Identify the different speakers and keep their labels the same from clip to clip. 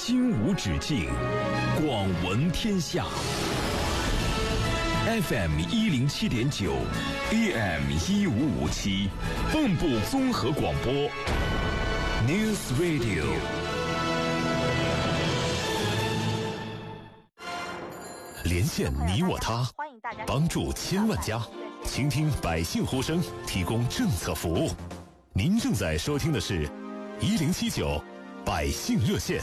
Speaker 1: 心无止境，广闻天下。FM 107.9 AM 1557，蚌埠综合广播 News Radio。连线你我他，帮助千万家，倾听百姓呼声，提供政策服务。您正在收听的是1079百姓热线。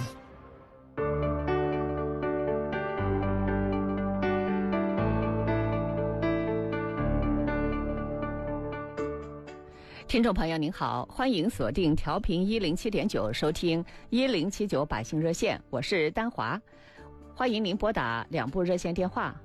Speaker 2: 听众朋友您好，欢迎锁定调频107.9收听1079百姓热线，我是丹华。欢迎您拨打两部热线电话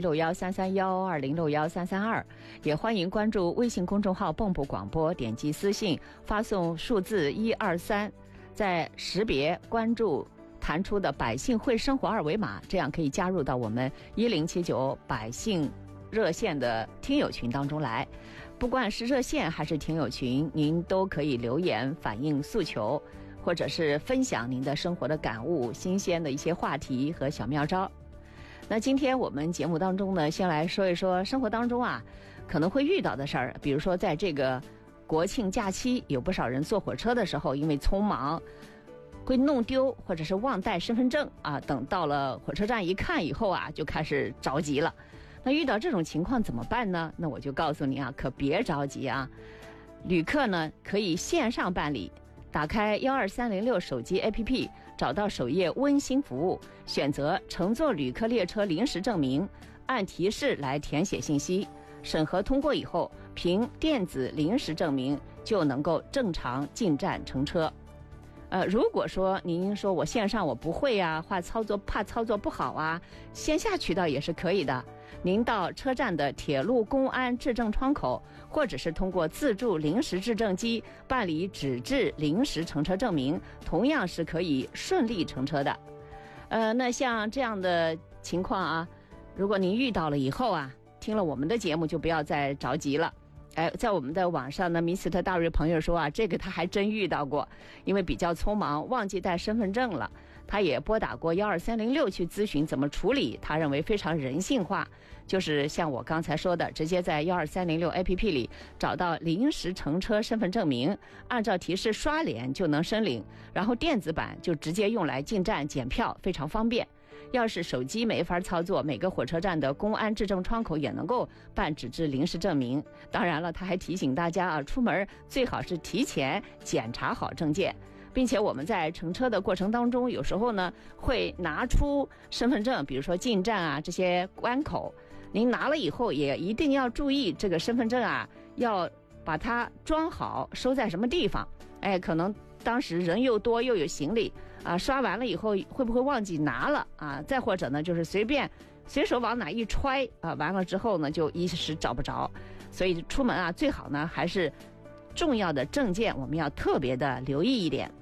Speaker 2: 20613312，20613332，也欢迎关注微信公众号蚌埠广播，点击私信发送数字123，在识别关注弹出的百姓会生活二维码，这样可以加入到我们1079百姓热线的听友群当中来。不管是热线还是听友群，您都可以留言反映诉求，或者是分享您的生活的感悟、新鲜的一些话题和小妙招。那今天我们节目当中呢，先来说一说生活当中可能会遇到的事儿。比如说在这个国庆假期，有不少人坐火车的时候因为匆忙会弄丢或者是忘带身份证等到了火车站一看以后就开始着急了。那遇到这种情况怎么办呢？那我就告诉你可别着急旅客呢可以线上办理，打开12306手机 APP， 找到首页温馨服务，选择乘坐旅客列车临时证明，按提示来填写信息，审核通过以后，凭电子临时证明就能够正常进站乘车。如果说您说我线上我不会怕操作不好线下渠道也是可以的。您到车站的铁路公安质证窗口，或者是通过自助临时质证机办理纸质临时乘车证明，同样是可以顺利乘车的。那像这样的情况如果您遇到了以后听了我们的节目就不要再着急了。在我们的网上呢，Mr. 大瑞朋友说这个他还真遇到过，因为比较匆忙忘记带身份证了，他也拨打过12306去咨询怎么处理，他认为非常人性化，就是像我刚才说的，直接在12306 APP 里找到临时乘车身份证明，按照提示刷脸就能申领，然后电子版就直接用来进站检票，非常方便。要是手机没法操作，每个火车站的公安质证窗口也能够办纸质临时证明。当然了，他还提醒大家出门最好是提前检查好证件，并且我们在乘车的过程当中，有时候呢会拿出身份证，比如说进站这些关口，您拿了以后也一定要注意这个身份证要把它装好，收在什么地方。可能当时人又多又有行李刷完了以后会不会忘记拿了再或者呢就是随手往哪一揣完了之后呢就一时找不着。所以出门最好呢还是重要的证件我们要特别的留意一点。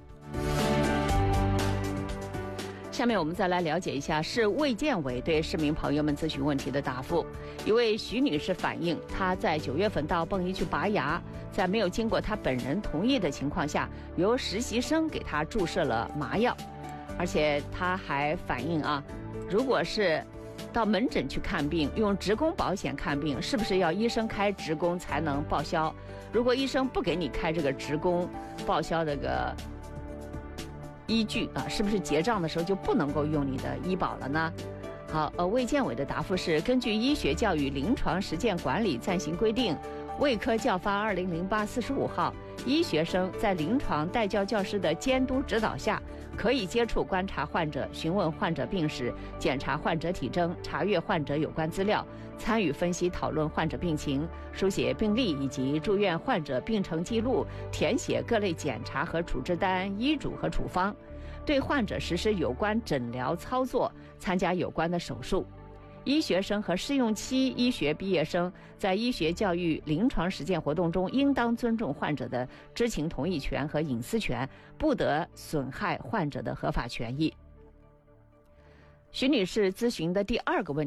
Speaker 2: 下面我们再来了解一下市卫健委对市民朋友们咨询问题的答复。一位徐女士反映，她在9月份到蚌医去拔牙，在没有经过她本人同意的情况下，由实习生给她注射了麻药。而且她还反映如果是到门诊去看病，用职工保险看病，是不是要医生开职工才能报销？如果医生不给你开这个职工报销这个依据是不是结账的时候就不能够用你的医保了呢？好，卫健委的答复是，根据医学教育临床实践管理暂行规定，卫科教发2008-45号，医学生在临床带教教师的监督指导下，可以接触观察患者，询问患者病史，检查患者体征，查阅患者有关资料，参与分析讨论患者病情，书写病历以及住院患者病程记录，填写各类检查和处置单、医嘱和处方，对患者实施有关诊疗操作，参加有关的手术。医学生和试用期医学毕业生在医学教育临床实践活动中，应当尊重患者的知情同意权和隐私权，不得损害患者的合法权益。徐女士咨询的第二个问题